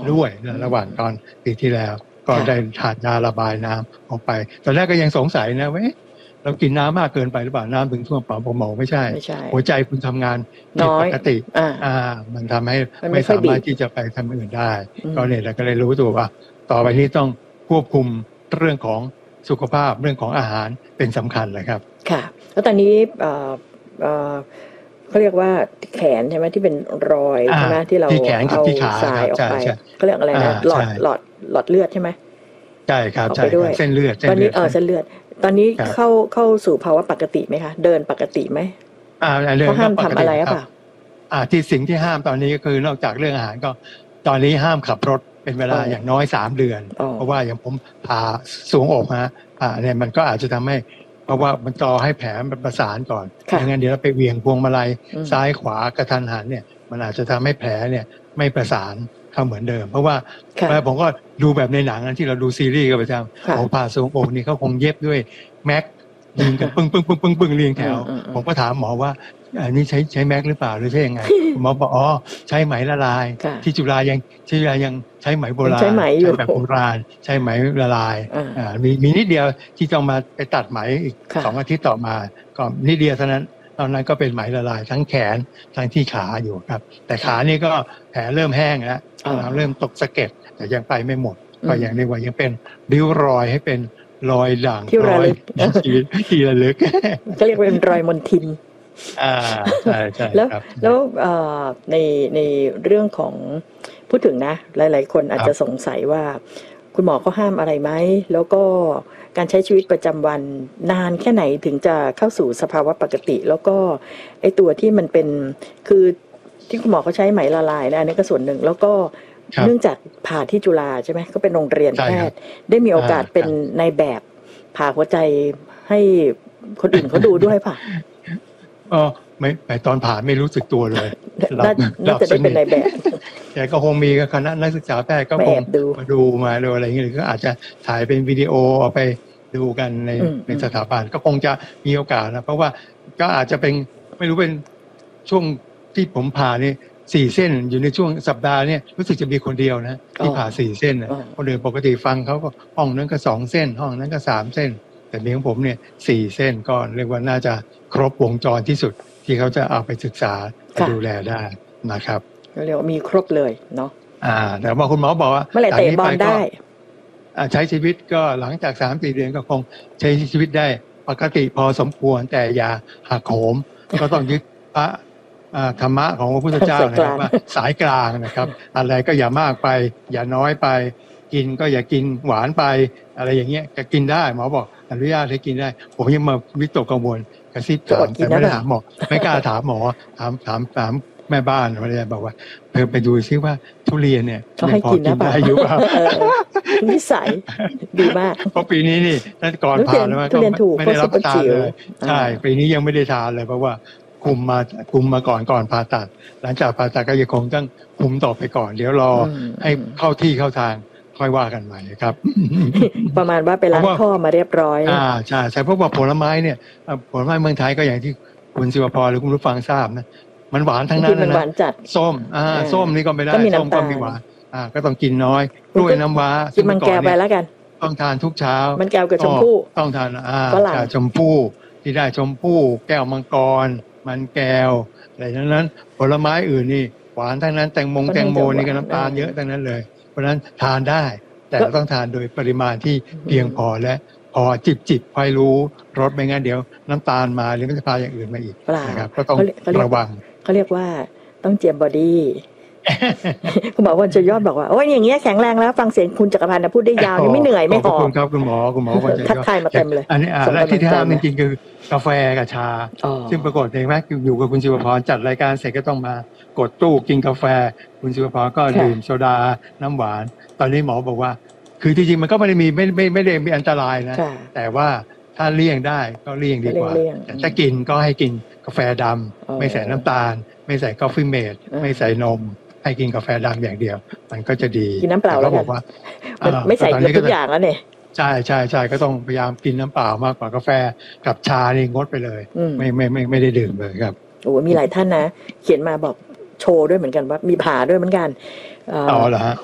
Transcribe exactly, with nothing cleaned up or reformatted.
ด้วยระหว่างตอนปีที่แล้วก็ได้ทานยาระบายน้ำออกไปตอนแรกก็ยังสงสัยนะว่าเรากินน้ำมากเกินไปหรือเปล่าน้ำถึงท่วมปอดผมบอกไม่ใช่หัวใจคุณทำงานผิดปกติอ่ามันทำให้ไม่สามารถที่จะไปทำอื่นได้ก็เนี่ยเราก็เลยรู้ตัวว่าต่อไปนี้ต้องควบคุมเรื่องของสุขภาพเรื่องของอาหารเป็นสำคัญเลยครับค่ะแล้วตอนนี้เอ่อเอ่อเขาเรียกว่าแขนใช่ไหมที่เป็นรอยใช่ไหมที่เราเอาสายออกไปเขาเรียกอะไรนะหลอดหลอดหลอดเลือดใช่ไหมใช่ครับใช่เส้นเลือดตอนนี้เออเส้นเลือดตอนนี้เข้าเข้าสู่ภาวะปกติไหมคะเดินปกติไหมอ่าเดินเขาห้ามทำอะไรอ่ะป่ะอ่าที่สิ่งที่ห้ามตอนนี้ก็คือนอกจากเรื่องอาหารก็ตอนนี้ห้ามขับรถเป็นเวลาอย่างน้อยสามเดือนเพราะว่าอย่างผมผ่าสวงอกฮะอ่าเนี่ยมันก็อาจจะทำให้เพราะว่ามันต่อให้แผลมันประสานก่อนไม่งั้นเดี๋ยวเราไปเวียงพวงมาลัยซ้ายขวากระทันหันเนี่ยมันอาจจะทำให้แผลเนี่ยไม่ประสานเข้าเหมือนเดิมเพราะว่าผมก็ดูแบบในหนังที่เราดูซีรีส์กันประจำผมผ่าสวงอกนี่เขาคงเย็บด้วยแม็กยิงกันปึ้งปึ้งปึ้งปึ้งปึ้งเรียงแถวผมก็ถามหมอว่าอันนี้ใช้ใช้แม็กหรือเปล่าหรือใช่ยังไงหมอบอกอ๋อใช้ไหมละลายที่จุฬายังที่จุฬายังใช้ไหมโบราณใช้ไหมอยู่แบบโบราณใช้ไหมละลายอ่ามีมีนิดเดียวที่ต้องมาไปตัดไหมอีกสองอาทิตย์ต่อมาก็นิดเดียวเท่านั้นตอนนั้นก็เป็นไหมละลายทั้งแขนทั้งที่ขาอยู่ครับแต่ขานี่ก็แผลเริ่มแห้งแล้วเริ่มตกสะเก็ดแต่ยังไปไม่หมดก็ยังเรียกว่ายังเป็นริ้วรอยให้เป็นรอยด่างรอยที่ระลึกก็เรียกเป็นรอยมนทินอ่าใช่ใช่แล้วแล้วในในเรื่องของพูดถึงนะหลายๆคนอาจจะสงสัยว่าคุณหมอเขาห้ามอะไรไหมแล้วก็การใช้ชีวิตประจำวันนานแค่ไหนถึงจะเข้าสู่สภาวะปกติแล้วก็ไอตัวที่มันเป็นคือที่คุณหมอเขาใช้ไหมละลายนะอันนี้ก็ส่วนหนึ่งแล้วก็เนื่องจากผ่าที่จุฬาใช่ไหมก็เป็นโรงเรียนแพทย์ได้มีโอกาสเป็นในแบบผ่าหัวใจให้คนอื่นเขาดูด้วยป่ะอ๋อไม่ไม่ตอนผ่าไม่รู้สึกตัวเลยเราจะได้เป็นในแบบแต่ก็คงมีคณะนักศึกษาแพทย์ก็คงมาดูมาดูอะไรอย่างเงี้ยก็อาจจะถ่ายเป็นวิดีโอเอาไปดูกันในในสถาบันก็คงจะมีโอกาสนะเพราะว่าก็อาจจะเป็นไม่รู้เป็นช่วงที่ผมผ่านี่สี่เส้นอยู่ในช่วงสัปดาห์เนี่ยรู้สึกจะมีคนเดียวนะที่ผ่าสี่เส้นคนอื่นปกติฟังเขาก็ห้องนั้นก็สองเส้นห้องนั้นก็สามเส้นแต่ในของผมเนี่ยสี่เส้นก็เรียกว่าน่าจะครบวงจรที่สุดที่เขาจะเอาไปศึกษาดูแลได้นะครับเรียกว่ามีครบเลยเนาะอ่าแต่ว่าคุณหมอบอกว่าเมื่อไหร่เตะบอลได้ใช้ชีวิตก็หลังจาก สามถึงสี่ เดือนก็คงใช้ชีวิตได้ปกติพอสมควรแต่อย่าหักโหมก็ต้องยึดพระธรรมะของพระพุทธเจ้านะครับว่าสายกลางนะครับอะไรก็อย่ามากไปอย่าน้อยไปกินก็อย่ากินหวานไปอะไรอย่างเงี้ยจะกินได้หมอบอกอนุญาตให้กินได้ผมยังมาวิตกกังวลกระซิบถามแต่ไม่ได้ถามหมอไม่กล้าถามหมอถามถามถามแม่บ้านอะไรบอกว่าเพิ่มไปดูซิว่าทุเรียนเนี่ยยังพอกินได้อยู่เปล่านิสัยดีมากเพราะปีนี้นี่นั่นก่อนผ่านแล้วก็ไม่ได้รับประทานเลยใช่ปีนี้ยังไม่ได้ทานเลยเพราะว่าคุมมาคุมมาก่อนก่อนผ่าตัดหลังจากผ่าตัดก็ยังคงต้องคุมต่อไปก่อนเดี๋ยวรอให้เข้าที่เข้าทางค่อยว่ากันใหม่ครับประมาณว่าไปล้างท่อมาเรียบร้อยอ่าใช่ใช่เพราะว่าผลไม้เนี่ยผลไม้เมืองไทยก็อย่างที่คุณศิวพรหรือคุณผู้ฟังทราบนะมันหวานทั้งนั้นนะส้มอ่าส้มนี่ก็ไม่ได้ส้มก็มีหวานอ่าก็ต้องกินน้อยกล้วยน้ำว้ากินมันแก้วไปแล้วกันต้องทานทุกเช้ามันแก้วกับชมพู่ต้องทานอ่าชมพู่ที่ได้ชมพู่แก้วมังกรมันแก้วอะไรทั้งนั้นผลไม้อื่นนี่หวานทั้งนั้นแตงโมแตงโมนี่ก็น้ำตาลเยอะทั้งนั้นเลยเพราะฉะนั้นทานได้แต่ต้องทานโดยปริมาณที่เพียงพอและพอจิบจิบค่อยรู้รสไม่งั้นเดี๋ยวน้ำตาลมาหรือมันจะพาอย่างอื่นมาอีกนะครับก็ต้องระวังเขาเรียกว่าต้องเจียมบอดี้คุณหมอวันจะยอดบอกว่าโอ้ยอย่างเงี้ยแข็งแรงแล้วฟังเสียงคุณจักรพันธ์นะพูดได้ยาวนี่ไม่เหนื่อยไม่หอบขอบคุณครับคุณหมอคุณหมอวันจะทักทายมาเต็มเลยอันนี้และที่ที่ห้ามจริงๆคือกาแฟกับชาซึ่งปรากฏเองไหมอยู่กับคุณศิวพรจัดรายการเสร็จก็ต้องมากดตู้กินกาแฟคุณศิวพรก็ดื่มโซดาน้ำหวานตอนนี้หมอบอกว่าคือจริงๆมันก็ไม่ได้มีไม่ไม่ไม่ได้มีอันตรายนะแต่ว่าถ้าเลี่ยงได้ก็เลี่ยงดีกว่าแต่ถ้ากินก็ให้กินกาแฟดำไม่ใส่น้ำตาลไม่ใส่กาแฟเมดไม่ใส่นมให้กินกาแฟดำอย่างเดียวมันก็จะดีกินน้ำเปล่าแล้วบอกว่าไม่ใส่ทุกอย่างแล้วเนี่ยใช่ใช่ใช่ก็ต้องพยายามกินน้ำเปล่ามากกว่ากาแฟกับชานี่งดไปเลยไม่ไม่ไม่ไม่ได้ดื่มเลยครับโอ้มีหลายท่านนะเขียนมาบอกโชว์ด้วยเหมือนกันว่ามีผ่าด้วยเหมือนกันอ๋อเหรอฮะ